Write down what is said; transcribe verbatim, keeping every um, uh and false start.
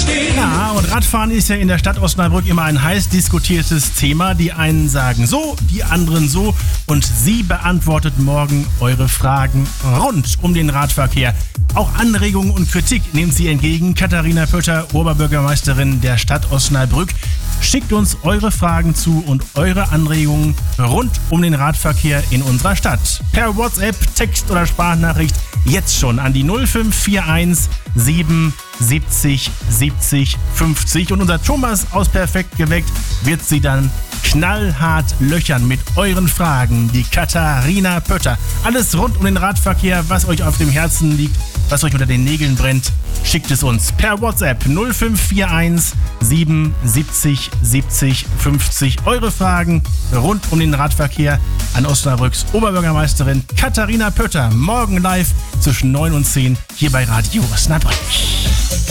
stehen. Ja, und Radfahren ist ja in der Stadt Osnabrück immer ein heiß diskutiertes Thema. Die einen sagen so, die anderen so. Und sie beantwortet morgen eure Fragen rund um den Radverkehr. Auch Anregungen und Kritik nimmt sie entgegen. Katharina Pötter, Oberbürgermeisterin der Stadt Osnabrück. Schickt uns eure Fragen zu und eure Anregungen rund um den Radverkehr in unserer Stadt. Per WhatsApp, Text oder Sprachnachricht jetzt schon an die null fünf vier eins sieben siebzig siebzig fünfzig. Und unser Thomas aus Perfekt geweckt wird sie dann knallhart löchern mit euren Fragen. Die Katharina Pötter. Alles rund um den Radverkehr, was euch auf dem Herzen liegt, was euch unter den Nägeln brennt, schickt es uns per WhatsApp null fünf vier eins sieben siebzig siebzig fünfzig. Eure Fragen rund um den Radverkehr an Osnabrücks Oberbürgermeisterin Katharina Pötter. Morgen live zwischen neun und zehn hier bei Radio Osnabrück.